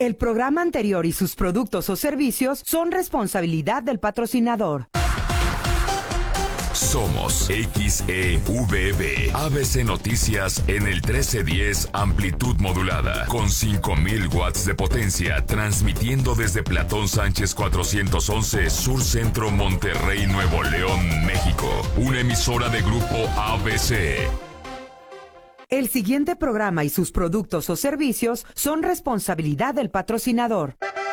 El programa anterior y sus productos o servicios son responsabilidad del patrocinador. Somos XEVB, ABC Noticias en el 1310 amplitud modulada, con 5000 watts de potencia, transmitiendo desde Platón Sánchez 411, Sur Centro, Monterrey, Nuevo León, México. Una emisora de Grupo ABC. El siguiente programa y sus productos o servicios son responsabilidad del patrocinador.